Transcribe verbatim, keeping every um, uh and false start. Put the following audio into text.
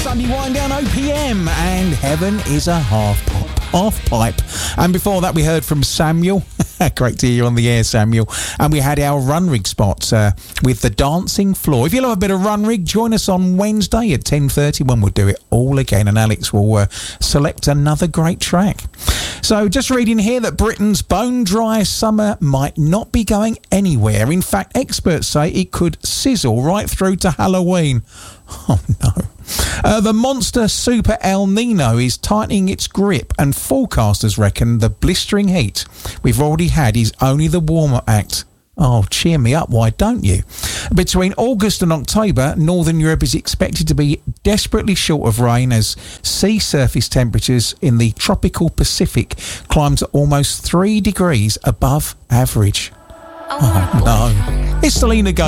Sunday wind down O P M, and Heaven is a half pop, half pipe. And before that, we heard from Samuel. Great to hear you on the air, Samuel. And we had our run rig spot uh, with the dancing floor. If you love a bit of run rig, join us on Wednesday at ten thirty when we'll do it all again, and Alex will uh, select another great track. So just reading here that Britain's bone dry summer might not be going anywhere. In fact, experts say it could sizzle right through to Halloween. Oh no. Uh, the monster Super El Nino is tightening its grip, and forecasters reckon the blistering heat we've already had is only the warm-up act. Oh, cheer me up, why don't you? Between August and October, Northern Europe is expected to be desperately short of rain as sea surface temperatures in the tropical Pacific climb to almost three degrees above average. Oh, oh no. It's Selena Gomez.